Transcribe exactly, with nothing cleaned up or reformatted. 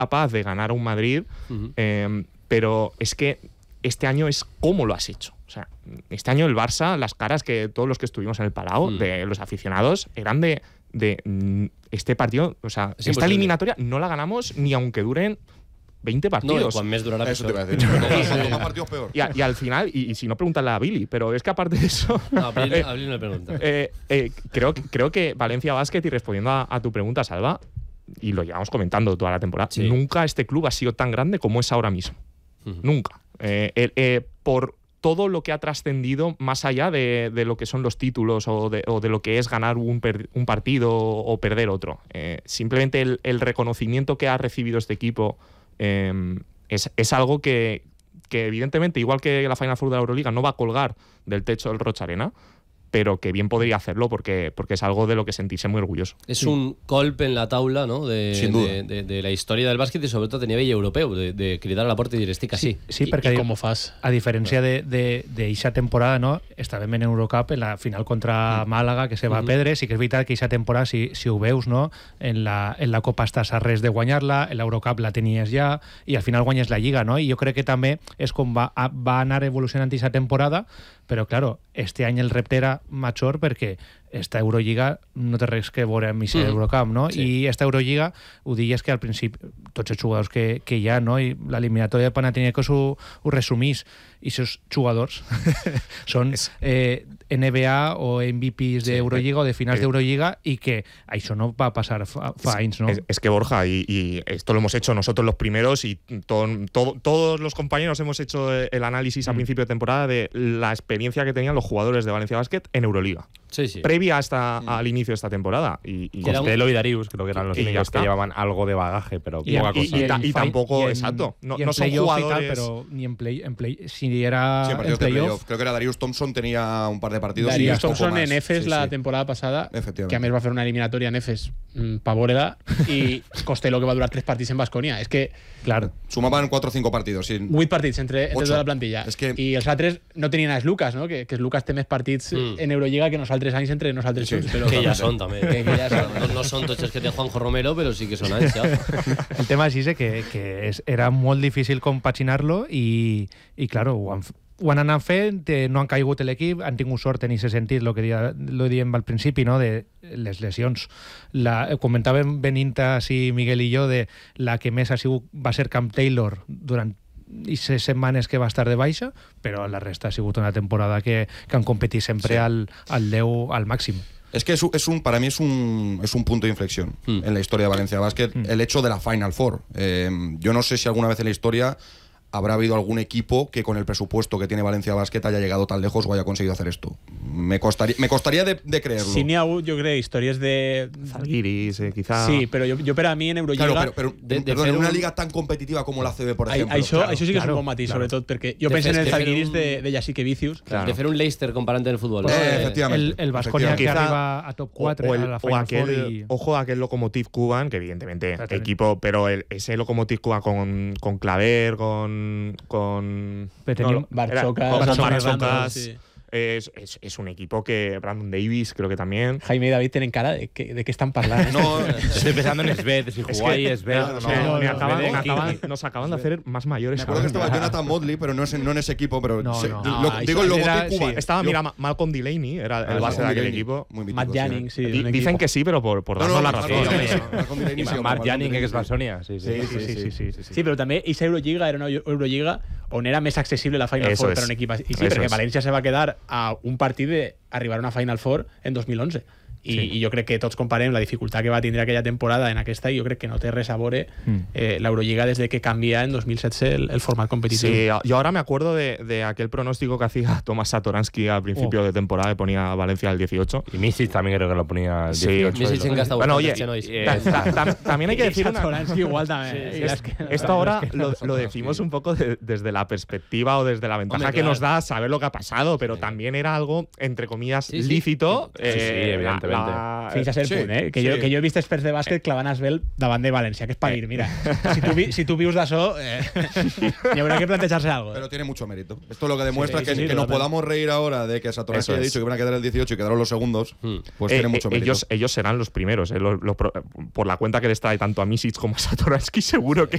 capaz de ganar a un Madrid, uh-huh. eh, pero es que este año es cómo lo has hecho. O sea, este año el Barça, las caras que todos los que estuvimos en el Palau, uh-huh. de los aficionados, eran de, de este partido, o sea, es esta imposible. Eliminatoria no la ganamos ni aunque duren veinte partidos. No, y cuando mes durará. Eso te iba a decir. Cuanto más partidos, peor. Y, a, y al final, y, y si no, pregúntale a Billy, pero es que aparte de eso. No, a Billy, a Billy no le pregunta. Eh, eh, creo, creo que Valencia Basket, y respondiendo a, a tu pregunta, Salva, y lo llevamos comentando toda la temporada, sí. nunca este club ha sido tan grande como es ahora mismo. Uh-huh. Nunca. Eh, eh, eh, por todo lo que ha trascendido más allá de, de lo que son los títulos o de, o de lo que es ganar un, per, un partido o perder otro. Eh, simplemente el, el reconocimiento que ha recibido este equipo eh, es, es algo que, que evidentemente, igual que la Final Four de la Euroliga, no va a colgar del techo del Roch Arena, pero que bien podría hacerlo porque, porque es algo de lo que sentirse muy orgulloso. Es sí. un colp en la taula, ¿no? de, Sin duda. De, de, de la història del bàsquet i sobretot a nivell europeu, de, de cridar a la porta i dir estic així. Sí, sí, I, perquè i com ho fas? A diferència d'eixa temporada, no? Estàvem en Eurocup en la final contra Màlaga, que se va a perdre. Sí que és veritat que eixa temporada, si, si ho veus, no? En la, en la Copa estàs a res de guanyar-la, en l'Eurocup la tenies ja, i al final guanyes la Lliga, no? I jo crec que també és com va, va anar evolucionant eixa temporada, però, claro, este any el repte era major perquè esta Eurolliga no té res que veure amb aquest mm. Eurocup, no? Sí. I esta Eurolliga, ho digues que al principi tots els jugadors que, que hi ha, no? I l'eliminatòria de Panathinaikos ho, ho resumís, i aquests jugadors són eh, N B A o M V Ps d'Eurolliga o de finals eh, d'Eurolliga, y que això no va a pasar fa, fa anys, ¿no? Es, es que Borja, y, y esto lo hemos hecho nosotros los primeros y todo, todo, todos los compañeros hemos hecho el análisis a mm. principio de temporada de la experiencia que tenían los jugadores de Valencia Basket en Euroliga. Sí, sí. Previa hasta, mm. al inicio de esta temporada. Y, y Costello y Darius, creo que eran los únicos que llevaban algo de bagaje, pero y, poca y, cosa. Y, y, y, y, y tampoco, y en, exacto, no, y no son jugadores... Y tal, pero ni en play, en play, si era sí, en en playoff. playoff. Creo que era Darius Thompson, tenía un par de partidos. Darius y Thompson en Efes sí, la sí. temporada pasada, que a més va fer una eliminatoria en Efes mmm, pavòrega, i Costello, que va durar tres partits en Baskonia. És que... Claro. Sumaban cuatro o cinco partidos. Sí. Vuit partits entre, entre tota la plantilla. Es que... I els altres no tenien a Lucas, no? Que, que Lucas té més partits mm. en Eurolliga que nosaltres anys entre nosaltres sí, sí. Però, que ja són, també. Que, que ja són. No, no són tots els que té Juanjo Romero, però sí que són anys, ja. El tema és que, que és, era molt difícil compaginar-lo i, i claro, ho han, ho han anat fent, no han caigut l'equip, han tingut sort en aquest sentit, el que dia, lo diem al principi, no? De les lesions. La, comentàvem venint així Miguel i jo de la que més ha sigut, va ser Cam Taylor durant i ses setmanes que va estar de baixa, però la resta ha sigut una temporada que, que han competit sempre sí. al, al deu, al màxim. Es que es, es un, para mí es un, es un punto de inflexión mm. en la historia de Valencia Basket, mm. el hecho de la Final Four. Eh, yo no sé si alguna vez en la historia habrá habido algún equipo que con el presupuesto que tiene Valencia Basket haya llegado tan lejos o haya conseguido hacer esto. Me costaría, me costaría de, de creerlo. Sí n'hi ha hagut, jo crec, històries de... Zalgiris, eh, quizá... Sí, però jo, jo per a mi en Eurolliga... Claro, pero, pero de, de perdón, en una un... liga tan competitiva como la A C B, por a, ejemplo. Això, claro, això sí que claro, és un bon matís, claro. sobretot, perquè jo de penso en el de Zalgiris un... de, de Jasique Vicius. Claro. De fer un Leicester comparant en el futbol. Eh, eh, efectivamente. El, el Baskonia que arriba a top quatre o, el, a la o Final aquel, Four y... ojo a aquel Lokomotiv Kuban, que evidentemente equipo, pero el, ese Lokomotiv Kuban con, con Claver, con... con no, Barçocas, sí. Es, es, es un equipo que Brandon Davis creo que también. Jaime y David tienen cara de que, de que están parlando. No, estoy pensando en Sved, si Juguay y Sved. No, no, no, acaban, acaban, nos acaban de hacer más mayores. Me acuerdo que estaba Jonathan Motley, pero no, es, no en ese equipo. Pero no, se, no. Lo, no, digo el Lokomotiv sí, Kuban. Estaba, mira, Malcolm Delaney era el ah, base de aquel equipo. Matt Jennings, sí. D dicen que sí, pero por, por no, darnos no, la razón. Y Mark Jennings, que es Basonia. Sí, sí, sí, sí, sí, sí, sí. Sí, però també aquesta Eurolliga era una Eurolliga on era més accessible la Final Four per a un equip. I sí, perquè València se va quedar a un partit d'arribar a una Final Four en dos mil onze. I, sí. I jo crec que tots comparem la dificultat que va tindre aquella temporada en aquesta i jo crec que no té res a veure eh, l'Eurolliga desde que canvia en dos mil setze el, el format competitivo. Sí, yo ahora me acuerdo de, de aquel pronóstico que hacía Tomás Satoransky al principio oh. de temporada, que ponía Valencia al dieciocho. Y Misic también creo que lo ponía al dieciocho. Sí, Misic en gasta bueno, oye, eh, ta, ta, también hay que decir una... Satoransky igual también. Sí, es, esto ahora lo, lo decimos un poco de, desde la perspectiva o desde la ventaja Hombre, que claro. nos da saber lo que ha pasado, pero sí. también era algo, entre comillas, sí, sí. lícito. Sí, sí, eh, sí evidentemente. La, la, Fins a ser sí, punt, eh? Que, sí. jo, que jo he vist experts de bàsquet clavant Asbel davant de València, que és per dir, mira, si tu, vi, si tu vius d'això, eh, hi haurà que plantejarse algo. Pero tiene mucho mérito. Esto lo que demuestra sí, que, sí, sí, que nos podamos reír ahora de que Satoransky haya dicho que van a quedar el dieciocho y quedaron los segundos, pues eh, tiene mucho eh, mérito. Ellos, ellos serán los primeros, eh, los, los, por la cuenta que les trae tanto a Misic como a Satoransky, seguro que